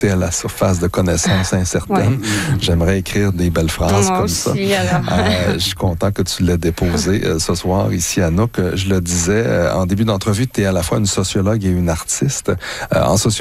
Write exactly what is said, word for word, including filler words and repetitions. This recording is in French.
t'es à la surface de connaissances incertaines. Ouais. J'aimerais écrire des belles phrases Moi comme aussi, ça. Euh, je suis content que tu l'aies déposé euh, ce soir ici à Nook. Je le disais euh, en début d'entrevue, tu es à la fois une sociologue et une artiste. Euh, en sociologie,